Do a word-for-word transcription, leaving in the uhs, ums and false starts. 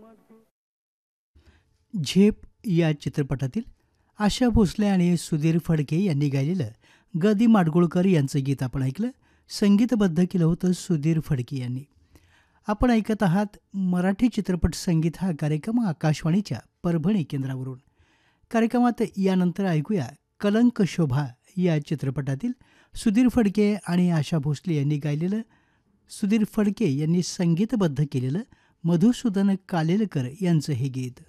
झेप या चित्रपटातील आशा भोसले आणि सुधीर फडके यांनी गायलेलं ग दि माडगुळकर यांचं गीत आपण ऐकलं. संगीतबद्ध केलं होतं सुधीर फडके यांनी. आपण ऐकत आहात मराठी चित्रपट संगीत हा कार्यक्रम आकाशवाणीच्या परभणी केंद्रावरून. कार्यक्रमात यानंतर ऐकूया कलंक शोभा या चित्रपटातील सुधीर फडके आणि आशा भोसले यांनी गायलेलं, सुधीर फडके यांनी संगीतबद्ध केलेलं मधुसूदन कालेलकर यांचं हे गीत.